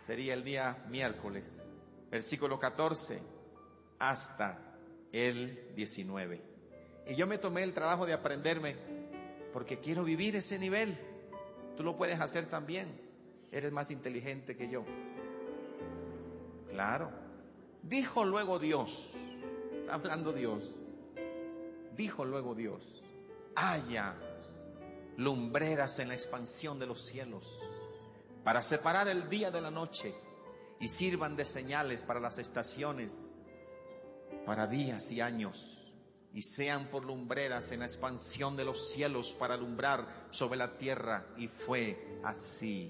sería el día miércoles, versículo 14 hasta el 19. Y yo me tomé el trabajo de aprenderme, porque quiero vivir ese nivel. Tú lo puedes hacer también. Eres más inteligente que yo. Claro. Dijo luego Dios, está hablando Dios. Dijo luego Dios: haya lumbreras en la expansión de los cielos, para separar el día de la noche, y sirvan de señales para las estaciones, para días y años, y sean por lumbreras en la expansión de los cielos, para alumbrar sobre la tierra. Y fue así.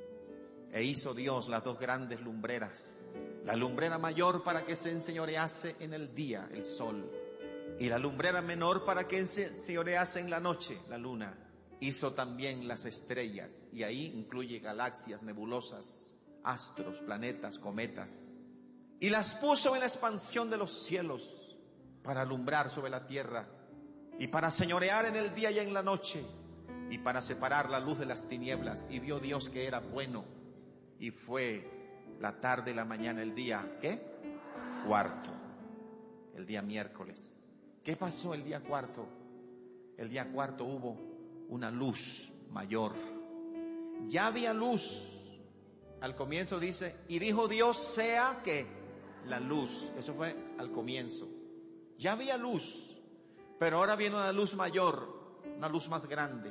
E hizo Dios las dos grandes lumbreras, la lumbrera mayor para que se enseñorease en el día, el sol, y la lumbrera menor para que se enseñorease en la noche, la luna. Hizo también las estrellas, y ahí incluye galaxias, nebulosas, astros, planetas, cometas, y las puso en la expansión de los cielos, para alumbrar sobre la tierra, y para señorear en el día y en la noche, y para separar la luz de las tinieblas. Y vio Dios que era bueno. Y fue la tarde y la mañana el día, ¿qué? Cuarto. El día miércoles. ¿Qué pasó el día cuarto? El día cuarto hubo una luz mayor. Ya había luz. Al comienzo dice: y dijo Dios, sea que la luz. Eso fue al comienzo. Ya había luz, pero ahora viene una luz mayor, una luz más grande.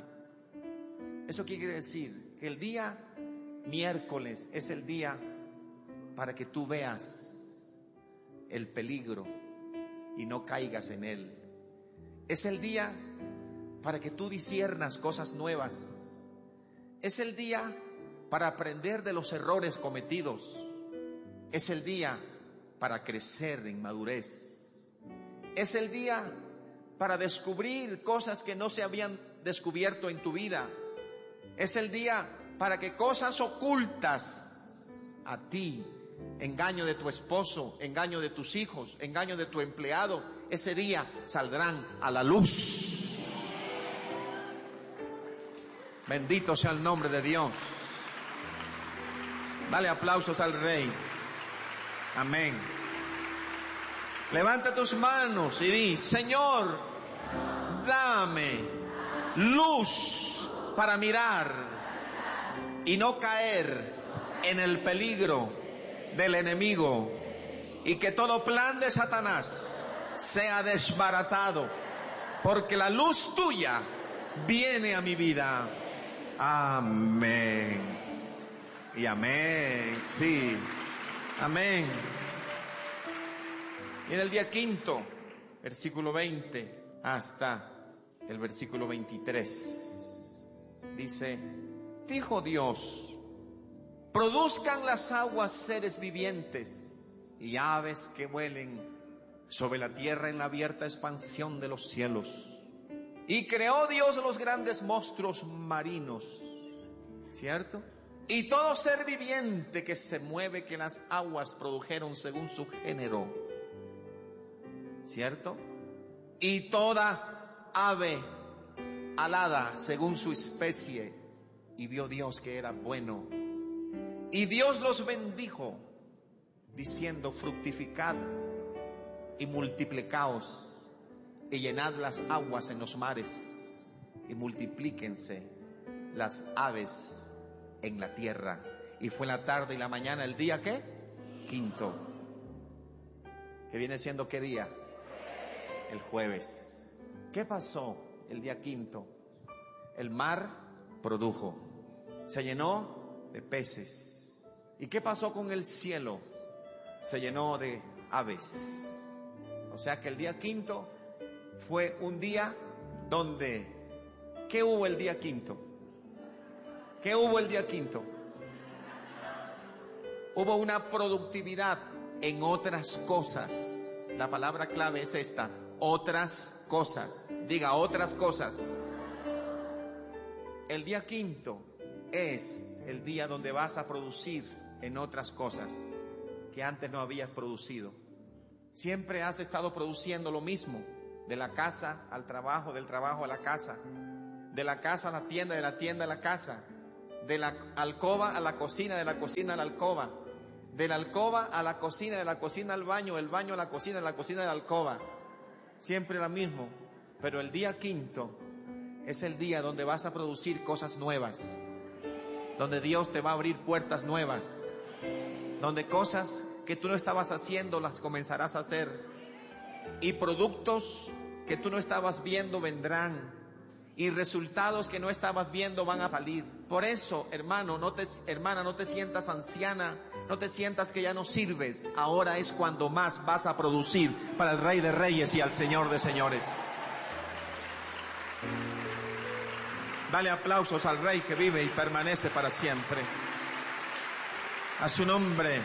Eso quiere decir que el día miércoles es el día para que tú veas el peligro y no caigas en él. Es el día para que tú disciernas cosas nuevas. Es el día para aprender de los errores cometidos. Es el día para crecer en madurez. Es el día para descubrir cosas que no se habían descubierto en tu vida. Es el día para que cosas ocultas a ti, engaño de tu esposo, engaño de tus hijos, engaño de tu empleado, ese día saldrán a la luz. Bendito sea el nombre de Dios. Dale aplausos al Rey. Amén. Levanta tus manos y di: Señor, dame luz para mirar y no caer en el peligro del enemigo, y que todo plan de Satanás sea desbaratado, porque la luz tuya viene a mi vida. Amén. Y amén. Sí. Amén. Y en el día quinto, versículo 20 hasta el versículo 23, dice: dijo Dios: produzcan las aguas seres vivientes y aves que vuelen sobre la tierra en la abierta expansión de los cielos. Y creó Dios los grandes monstruos marinos, ¿cierto? Y todo ser viviente que se mueve, que las aguas produjeron según su género, ¿cierto? Y toda ave alada según su especie. Y vio Dios que era bueno. Y Dios los bendijo, diciendo: fructificad y multiplicaos, y llenad las aguas en los mares, y multiplíquense las aves en la tierra. Y fue la tarde y la mañana el día, ¿qué? Quinto. ¿Que viene siendo qué día? El jueves. ¿Qué pasó el día quinto? El mar produjo, se llenó de peces. ¿Y qué pasó con el cielo? Se llenó de aves. O sea que el día quinto fue un día donde, ¿qué hubo el día quinto? ¿Qué hubo el día quinto? Hubo una productividad en otras cosas. La palabra clave es esta: otras cosas. Diga: otras cosas. El día quinto es el día donde vas a producir en otras cosas que antes no habías producido. Siempre has estado produciendo lo mismo, de la casa al trabajo, del trabajo a la casa, de la casa a la tienda, de la tienda a la casa, De la alcoba a la cocina, de la cocina a la alcoba, de la alcoba a la cocina, de la cocina al baño, del baño a la cocina, de la cocina a la alcoba. Siempre lo mismo. Pero el día quinto es el día donde vas a producir cosas nuevas, donde Dios te va a abrir puertas nuevas, donde cosas que tú no estabas haciendo las comenzarás a hacer, y productos que tú no estabas viendo vendrán, y resultados que no estabas viendo van a salir. Por eso, hermano, hermana, no te sientas anciana, no te sientas que ya no sirves. Ahora es cuando más vas a producir para el Rey de Reyes y al Señor de Señores. Dale aplausos al Rey que vive y permanece para siempre. A su nombre.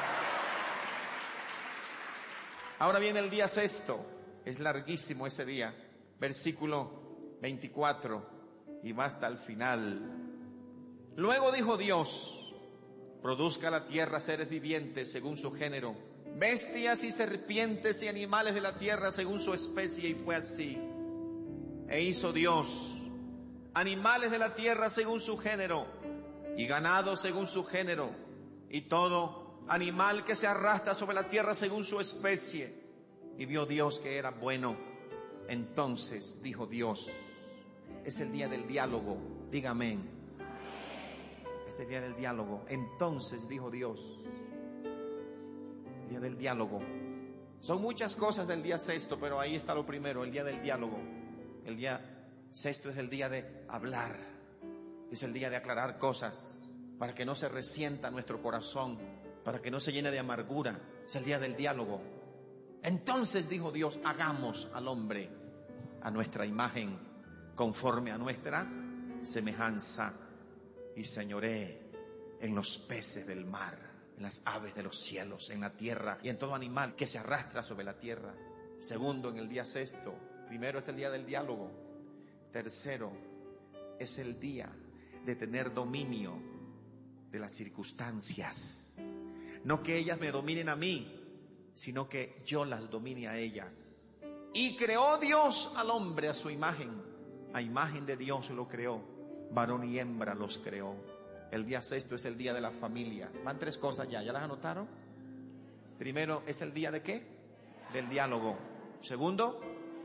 Ahora viene el día sexto. Es larguísimo ese día. Versículo 24 y va hasta el final. Luego dijo Dios: produzca la tierra seres vivientes según su género, bestias y serpientes y animales de la tierra según su especie. Y fue así. E hizo Dios animales de la tierra según su género, y ganado según su género, y todo animal que se arrastra sobre la tierra según su especie. Y vio Dios que era bueno. Entonces dijo Dios, es el día del diálogo, diga amén. Es el día del diálogo. Entonces dijo Dios, el día del diálogo. Son muchas cosas del día sexto, pero ahí está lo primero, el día del diálogo. El día sexto es el día de hablar, es el día de aclarar cosas, para que no se resienta nuestro corazón, para que no se llene de amargura. Es el día del diálogo. Entonces dijo Dios, hagamos al hombre a nuestra imagen, conforme a nuestra semejanza, y señoree en los peces del mar, en las aves de los cielos, en la tierra y en todo animal que se arrastra sobre la tierra. Segundo, en el día sexto, primero es el día del diálogo. Tercero, es el día de tener dominio de las circunstancias. No que ellas me dominen a mí, sino que yo las domine a ellas. Y creó Dios al hombre a su imagen. A imagen de Dios lo creó. Varón y hembra los creó. El día sexto es el día de la familia. Van tres cosas ya. ¿Ya las anotaron? Primero, ¿es el día de qué? Del diálogo. Segundo,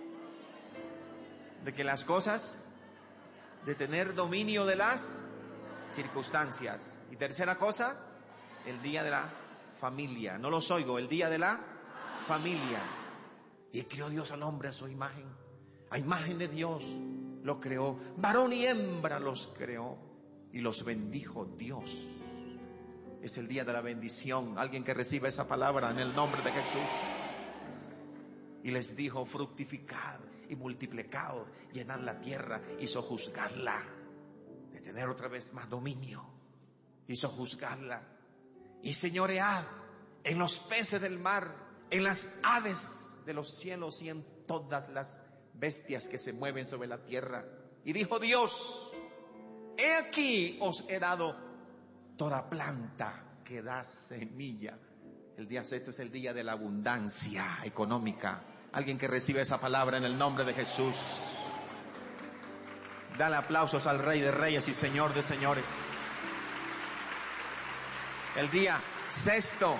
de que las cosas, de tener dominio de las circunstancias. Y tercera cosa, el día de la familia. No los oigo, el día de la familia. Y creó Dios al hombre a su imagen. A imagen de Dios lo creó. Varón y hembra los creó. Y los bendijo Dios. Es el día de la bendición. Alguien que reciba esa palabra en el nombre de Jesús. Y les dijo, fructificad y multiplicaos, llenad la tierra y sojuzgadla. De tener otra vez más dominio. Y sojuzgadla. Y señoread en los peces del mar, en las aves de los cielos y en todas las bestias que se mueven sobre la tierra. Y dijo Dios, he aquí os he dado toda planta que da semilla. El día sexto es el día de la abundancia económica. Alguien que recibe esa palabra en el nombre de Jesús. Dale aplausos al Rey de Reyes y Señor de Señores. El día sexto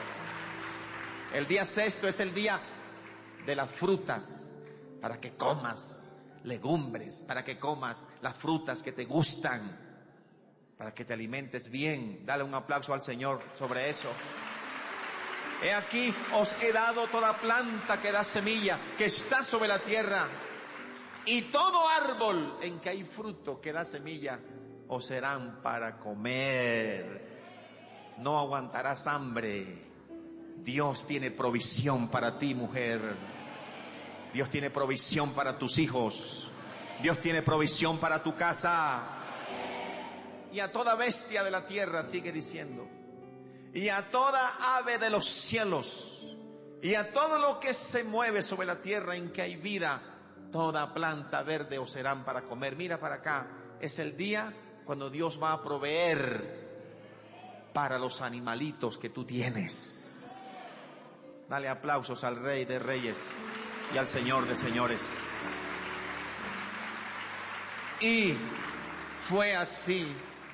es el día de las frutas, para que comas legumbres, para que comas las frutas que te gustan, para que te alimentes bien. Dale un aplauso al Señor sobre eso. He aquí os he dado toda planta que da semilla, que está sobre la tierra, y todo árbol en que hay fruto que da semilla, os serán para comer. No aguantarás hambre. Dios tiene provisión para ti, mujer. Dios tiene provisión para tus hijos. Dios tiene provisión para tu casa. Y a toda bestia de la tierra, sigue diciendo, y a toda ave de los cielos, y a todo lo que se mueve sobre la tierra en que hay vida, toda planta verde os serán para comer. Mira para acá, es el día cuando Dios va a proveer para los animalitos que tú tienes. Dale aplausos al Rey de Reyes y al Señor de Señores. Y fue así.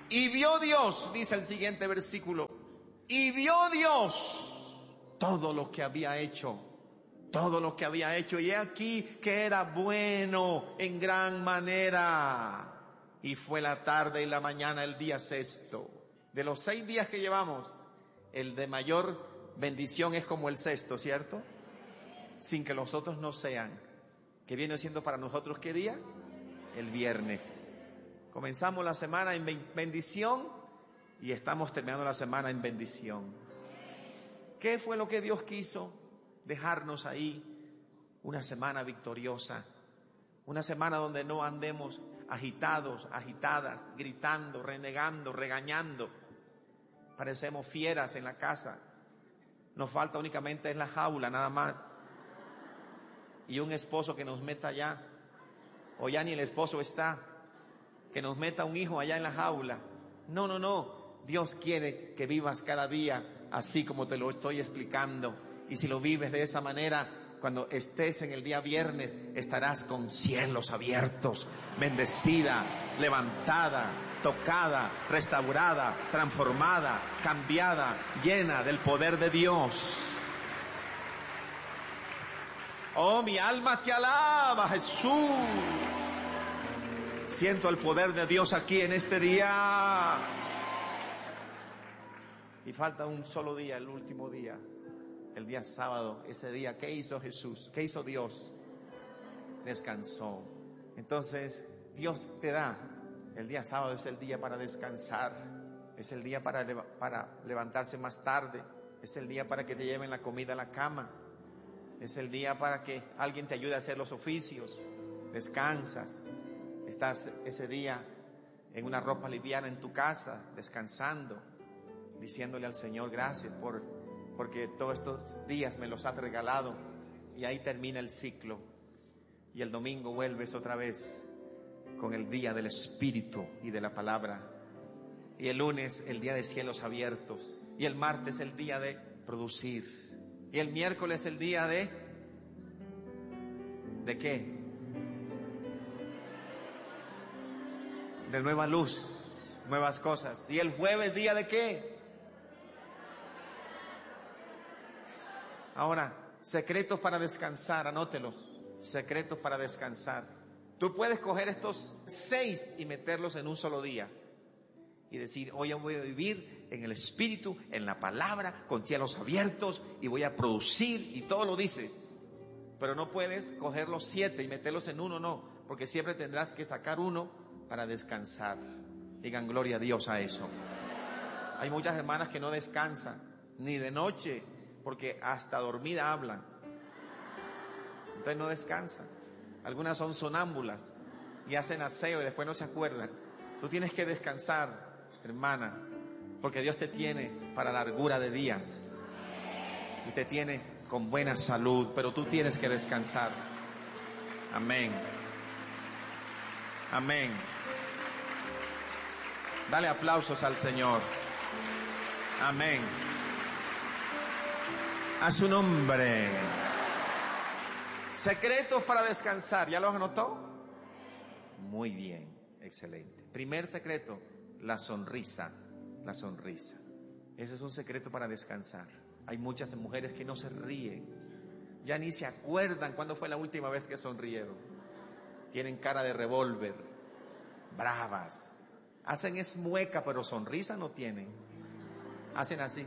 Y vio Dios, dice el siguiente versículo, y vio Dios todo lo que había hecho, y he aquí que era bueno en gran manera. Y fue la tarde y la mañana el día sexto. De los 6 días que llevamos, el de mayor bendición es como el sexto, ¿cierto? Sin que los otros no sean. ¿Qué viene siendo para nosotros qué día? El viernes. Comenzamos la semana en bendición y estamos terminando la semana en bendición. ¿Qué fue lo que Dios quiso? Dejarnos ahí una semana victoriosa, una semana donde no andemos agitados, agitadas, gritando, renegando, regañando. Parecemos fieras en la casa. Nos falta únicamente en la jaula nada más. Y un esposo que nos meta allá, o ya ni el esposo está, que nos meta un hijo allá en la jaula. No. Dios quiere que vivas cada día así como te lo estoy explicando. Y si lo vives de esa manera, cuando estés en el día viernes, estarás con cielos abiertos, bendecida, levantada, tocada, restaurada, transformada, cambiada, llena del poder de Dios. Oh, mi alma te alaba, Jesús. Siento el poder de Dios aquí en este día. Y falta un solo día, el último día, el día sábado. Ese día, ¿qué hizo Jesús? ¿Qué hizo Dios? Descansó. Entonces, Dios te da. El día sábado es el día para descansar. Es el día para levantarse más tarde. Es el día para que te lleven la comida a la cama. Es el día para que alguien te ayude a hacer los oficios. Descansas. Estás ese día en una ropa liviana en tu casa, descansando, diciéndole al Señor gracias porque todos estos días me los has regalado. Y ahí termina el ciclo. Y el domingo vuelves otra vez con el día del Espíritu y de la palabra. Y el lunes el día de cielos abiertos. Y el martes el día de producir. Y el miércoles el día ¿de qué? De nueva luz, nuevas cosas. Y el jueves día ¿de qué? Ahora, secretos para descansar, anótelos. Secretos para descansar. Tú puedes coger estos 6 y meterlos en un solo día. Y decir, hoy voy a vivir en el Espíritu, en la palabra, con cielos abiertos, y voy a producir, y todo lo dices. Pero no puedes coger los 7 y meterlos en uno, no, porque siempre tendrás que sacar uno para descansar. Digan gloria a Dios a eso. Hay muchas hermanas que no descansan, ni de noche, porque hasta dormida hablan. Entonces no descansan. Algunas son sonámbulas y hacen aseo y después no se acuerdan. Tú tienes que descansar, hermana, porque Dios te tiene para largura de días y te tiene con buena salud, pero tú tienes que descansar. Amén. Amén. Dale aplausos al Señor. Amén. A su nombre. Secretos para descansar. ¿Ya los anotó? Muy bien, excelente. Primer secreto, la sonrisa. La sonrisa. Ese es un secreto para descansar. Hay muchas mujeres que no se ríen. Ya ni se acuerdan cuándo fue la última vez que sonrieron. Tienen cara de revólver. Bravas. Hacen es mueca, pero sonrisa no tienen. Hacen así.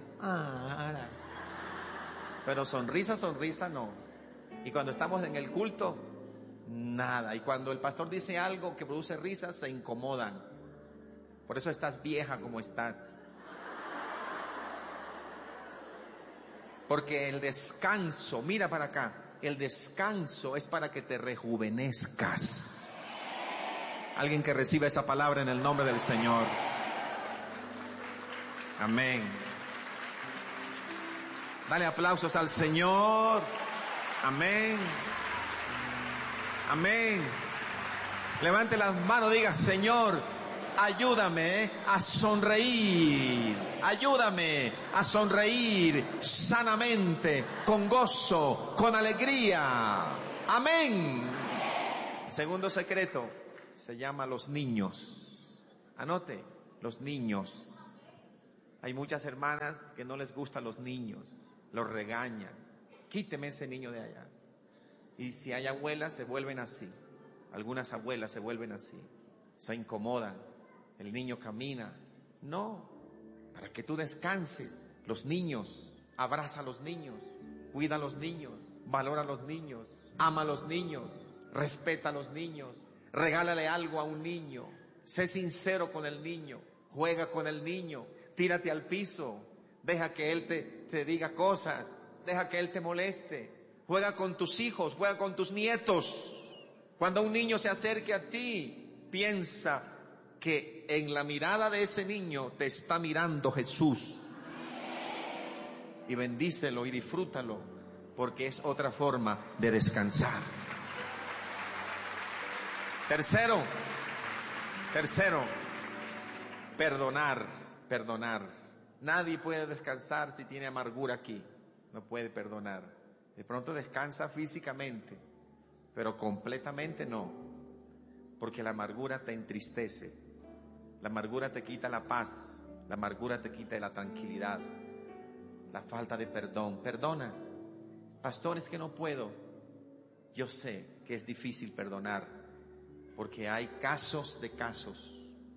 Pero sonrisa no. Y cuando estamos en el culto, nada. Y cuando el pastor dice algo que produce risa, se incomodan. Por eso estás vieja como estás. Porque el descanso, mira para acá, el descanso es para que te rejuvenezcas. Alguien que reciba esa palabra en el nombre del Señor. Amén. Dale aplausos al Señor. Amén. Amén. Levante las manos, diga, Señor, ayúdame a sonreír. Ayúdame a sonreír sanamente, con gozo, con alegría. Amén. Segundo secreto, se llama los niños. Anote, Los niños. Hay muchas hermanas que no les gustan los niños, los regañan. Quíteme ese niño de allá. Y si hay abuelas, se vuelven así. Algunas abuelas se vuelven así. Se incomodan. El niño camina. No, para que tú descanses. Los niños, abraza a los niños, cuida a los niños, valora a los niños, ama a los niños, respeta a los niños, regálale algo a un niño, sé sincero con el niño, juega con el niño, tírate al piso, deja que él te diga cosas, deja que él te moleste, juega con tus hijos, juega con tus nietos. Cuando un niño se acerque a ti, piensa que en la mirada de ese niño te está mirando Jesús. Y bendícelo y disfrútalo, porque es otra forma de descansar. Tercero, perdonar. Nadie puede descansar si tiene amargura aquí. No puede perdonar. De pronto descansa físicamente, pero completamente no. Porque la amargura te entristece. La amargura te quita la paz. La amargura te quita la tranquilidad. La falta de perdón. Perdona. Pastor, es que no puedo. Yo sé que es difícil perdonar, porque hay casos de casos.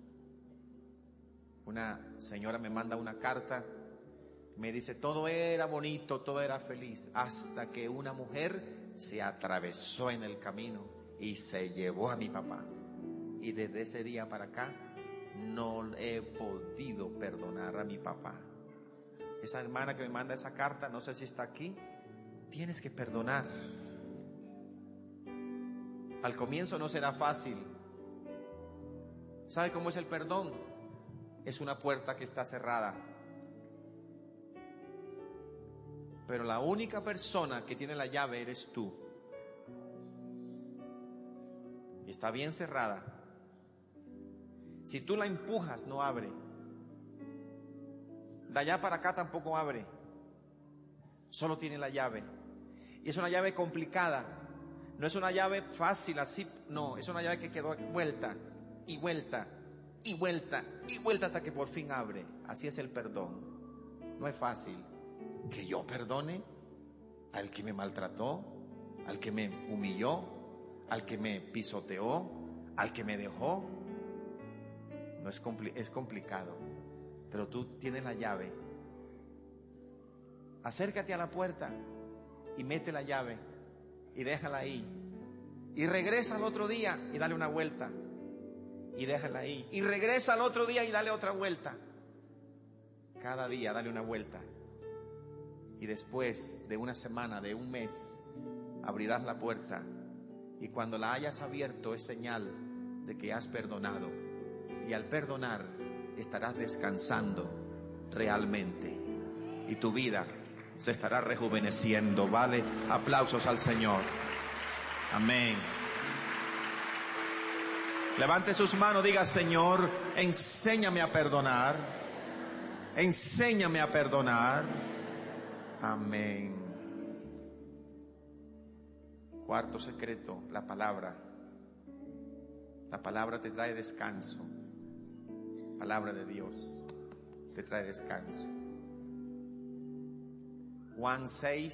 Una señora me manda una carta, me dice, todo era bonito, todo era feliz, hasta que una mujer se atravesó en el camino y se llevó a mi papá. Y desde ese día para acá no he podido perdonar a mi papá. Esa hermana que me manda esa carta, no sé si está aquí, tienes que perdonar. Al comienzo no será fácil. ¿Sabe cómo es el perdón? Es una puerta que está cerrada. Pero la única persona que tiene la llave eres tú. Y está bien cerrada. Si tú la empujas, no abre. De allá para acá tampoco abre. Solo tiene la llave. Y es una llave complicada. No es una llave fácil así. No, es una llave que quedó vuelta y vuelta y vuelta y vuelta hasta que por fin abre. Así es el perdón. No es fácil. Que yo perdone al que me maltrató, al que me humilló, al que me pisoteó, al que me dejó. No es es complicado. Pero tú tienes la llave. Acércate a la puerta y mete la llave y déjala ahí. Y regresa al otro día y dale una vuelta. Y déjala ahí. Y regresa al otro día y dale otra vuelta. Cada día dale una vuelta. Y después de una semana, de un mes, abrirás la puerta. Y cuando la hayas abierto es señal de que has perdonado. Y al perdonar estarás descansando realmente. Y tu vida se estará rejuveneciendo. Vale, aplausos al Señor. Amén. Levante sus manos, diga, Señor, enséñame a perdonar. Enséñame a perdonar. Amén. Cuarto secreto, la palabra. La palabra te trae descanso. Palabra de Dios te trae descanso. Juan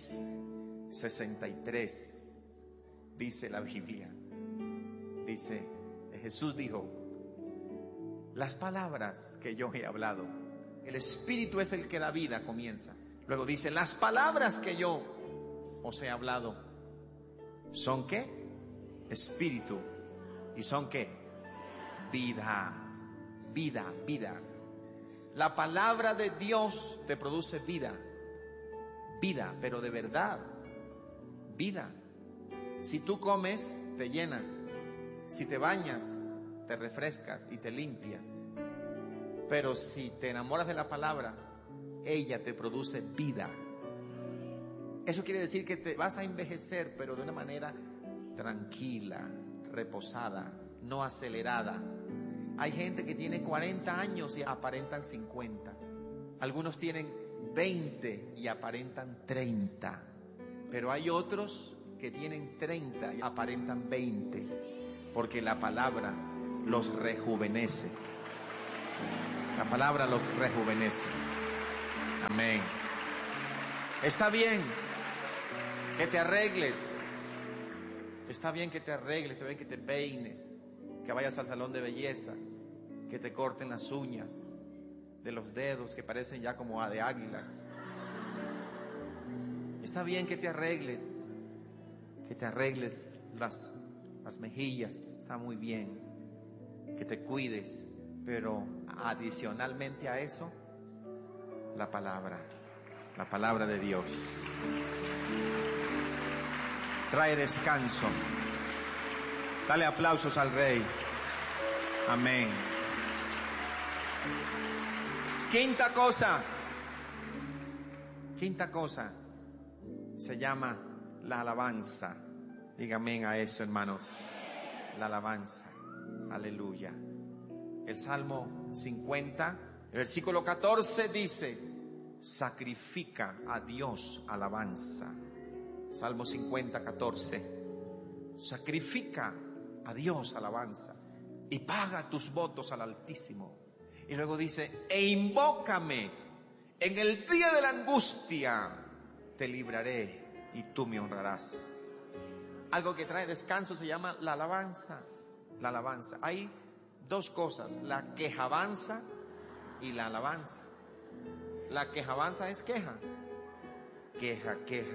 6:63 dice la Biblia. Dice, Jesús dijo, las palabras que yo he hablado, el Espíritu es el que da vida, comienza. Luego dice, las palabras que yo os he hablado, ¿son qué? Espíritu. ¿Y son qué? Vida. Vida, vida. La palabra de Dios te produce vida. Vida, pero de verdad. Vida. Si tú comes, te llenas. Si te bañas, te refrescas y te limpias. Pero si te enamoras de la palabra, ella te produce vida. Eso quiere decir que te vas a envejecer, pero de una manera tranquila, reposada, no acelerada. Hay gente que tiene 40 años y aparentan 50. Algunos tienen 20 y aparentan 30. Pero hay otros que tienen 30 y aparentan 20. Porque la palabra los rejuvenece. La palabra los rejuvenece. Amén. Está bien que te arregles. Está bien que te arregles, está bien que te peines, que vayas al salón de belleza, que te corten las uñas de los dedos que parecen ya como de águilas. Está bien que te arregles las mejillas, está muy bien, que te cuides, pero adicionalmente a eso, la palabra de Dios trae descanso. Dale aplausos al Rey. Amén. Quinta cosa se llama la alabanza. Dígame a eso, hermanos. La alabanza. Aleluya. El Salmo 50, el versículo 14 dice: sacrifica a Dios alabanza. Salmo 50, 14. Sacrifica a Dios alabanza y paga tus votos al Altísimo. Y luego dice: e invócame en el día de la angustia, te libraré y tú me honrarás. Algo que trae descanso se llama la alabanza. La alabanza. Hay dos cosas: la quejabanza y la alabanza. La quejabanza es queja. Queja.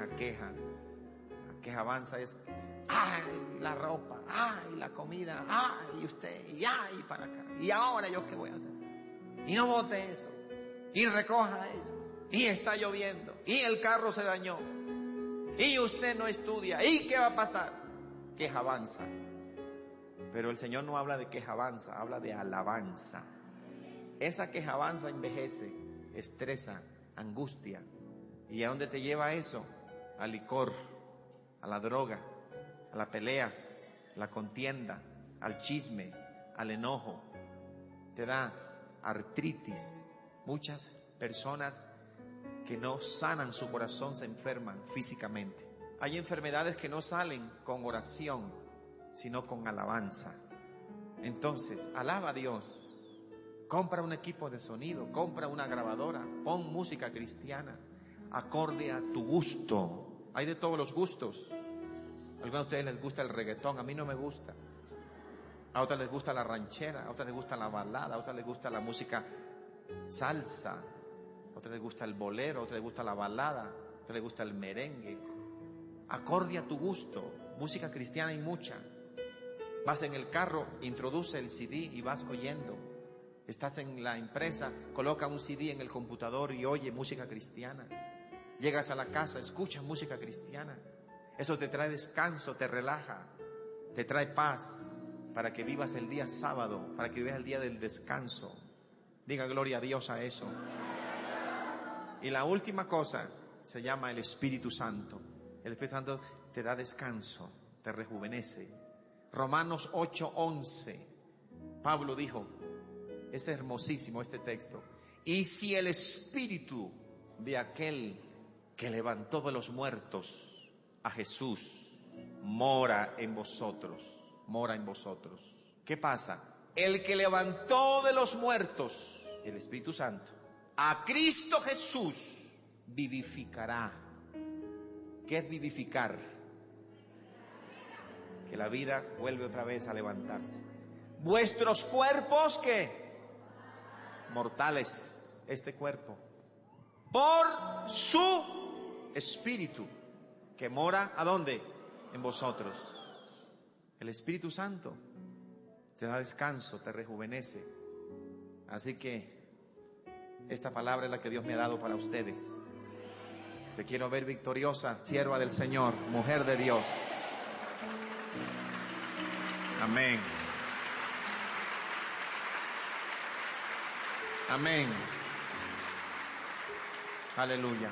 La quejabanza es: ay, la ropa, ay, la comida, ay, usted, y ay, para acá. Y ahora yo qué voy a hacer. Y no bote eso. Y recoja eso. Y está lloviendo. Y el carro se dañó. Y usted no estudia. ¿Y qué va a pasar? Quejabanza. Pero el Señor no habla de quejabanza, habla de alabanza. Esa quejabanza envejece, estresa, angustia. ¿Y a dónde te lleva eso? Al licor, a la droga, a la pelea, a la contienda, al chisme, al enojo. Te da artritis. Muchas personas que no sanan su corazón se enferman físicamente. Hay enfermedades que no salen con oración, sino con alabanza. Entonces, alaba a Dios. Compra un equipo de sonido, compra una grabadora, pon música cristiana, acorde a tu gusto. Hay de todos los gustos. A algunos de ustedes les gusta el reggaetón, a mí no me gusta. A otros les gusta la ranchera, a otros les gusta la balada, a otros les gusta la música salsa, a otros les gusta el bolero, a otros les gusta la balada, a otros les gusta el merengue. Acorde a tu gusto. Música cristiana hay mucha. Vas en el carro, introduce el CD y vas oyendo. Estás en la empresa, coloca un CD en el computador y oye música cristiana. Llegas a la casa, escucha música cristiana. Eso te trae descanso, te relaja, te trae paz, para que vivas el día sábado, para que vivas el día del descanso. Diga gloria a Dios a eso. Y la última cosa se llama el Espíritu Santo. El Espíritu Santo te da descanso, te rejuvenece. Romanos 8:11. Pablo dijo, es hermosísimo este texto: y si el Espíritu de aquel que levantó de los muertos a Jesús mora en vosotros. ¿Qué pasa? El que levantó de los muertos, el Espíritu Santo, a Cristo Jesús, vivificará. ¿Qué es vivificar? Que la vida vuelve otra vez a levantarse. Vuestros cuerpos, ¿qué? Mortales, este cuerpo, por su Espíritu, que mora, ¿a dónde? En vosotros. El Espíritu Santo te da descanso, te rejuvenece. Así que esta palabra es la que Dios me ha dado para ustedes. Te quiero ver victoriosa, sierva del Señor, mujer de Dios. Amén. Amén. Aleluya.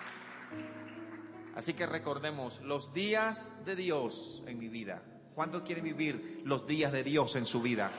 Así que recordemos los días de Dios en mi vida. ¿Cuántos quieren vivir los días de Dios en su vida?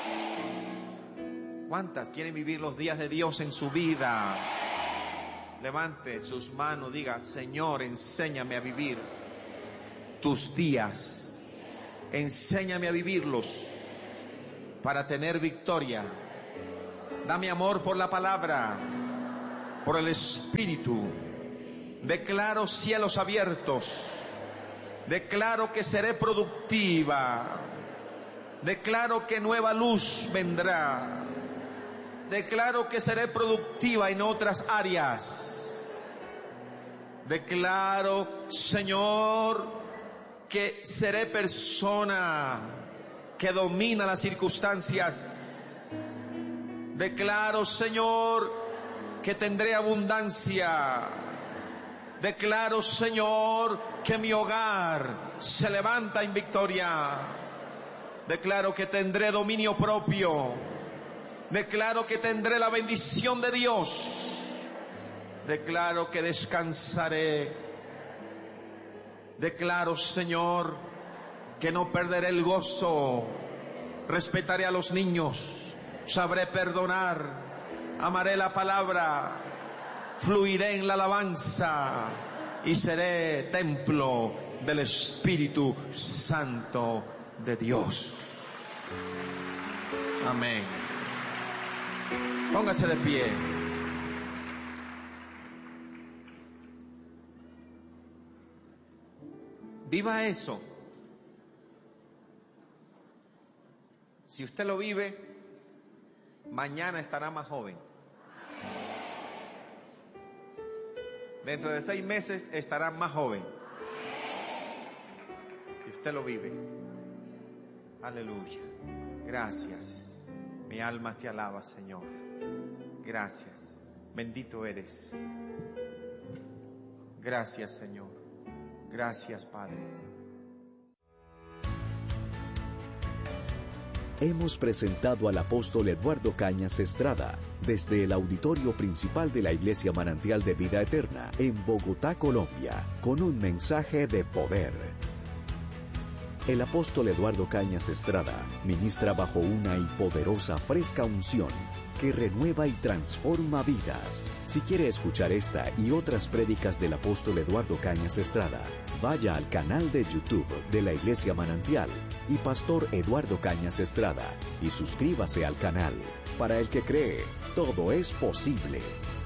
¿Cuántas quieren vivir los días de Dios en su vida? Levante sus manos, diga: Señor, enséñame a vivir tus días. Enséñame a vivirlos para tener victoria Dame amor por la palabra, por el Espíritu. Declaro cielos abiertos. Declaro que seré productiva. Declaro que nueva luz vendrá. Declaro que seré productiva en otras áreas. Declaro, Señor, que seré persona que domina las circunstancias. Declaro, Señor, que tendré abundancia. Declaro, Señor, que mi hogar se levanta en victoria. Declaro que tendré dominio propio. Declaro que tendré la bendición de Dios. Declaro que descansaré. Declaro, Señor, que no perderé el gozo. Respetaré a los niños. Sabré perdonar. Amaré la palabra. Fluiré en la alabanza. Y seré templo del Espíritu Santo de Dios. Amén. Póngase de pie. Viva eso. Si usted lo vive, mañana estará más joven. Dentro de 6 meses estará más joven. Si usted lo vive. Aleluya. Gracias. Mi alma te alaba, Señor. Gracias. Bendito eres. Gracias, Señor. Gracias, Padre. Hemos presentado al apóstol Eduardo Cañas Estrada desde el auditorio principal de la Iglesia Manantial de Vida Eterna en Bogotá, Colombia, con un mensaje de poder. El apóstol Eduardo Cañas Estrada ministra bajo una y poderosa fresca unción que renueva y transforma vidas. Si quiere escuchar esta y otras prédicas del apóstol Eduardo Cañas Estrada, vaya al canal de YouTube de la Iglesia Manantial y Pastor Eduardo Cañas Estrada y suscríbase al canal. Para el que cree, todo es posible.